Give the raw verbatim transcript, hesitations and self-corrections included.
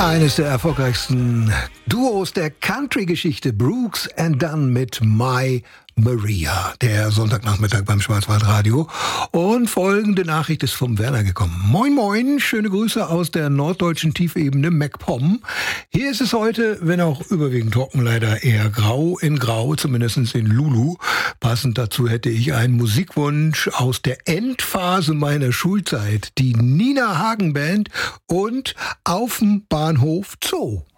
Eines der erfolgreichsten Duos der Country-Geschichte, Brooks and Dunn mit My Maria, der Sonntagnachmittag beim Schwarzwaldradio. Und folgende Nachricht ist vom Werner gekommen. Moin moin, schöne Grüße aus der norddeutschen Tiefebene MacPom. Hier ist es heute, wenn auch überwiegend trocken, leider eher grau in grau, zumindest in Lulu. Passend dazu hätte ich einen Musikwunsch aus der Endphase meiner Schulzeit, die Nina Hagen Band und Auf'm Bahnhof Zoo.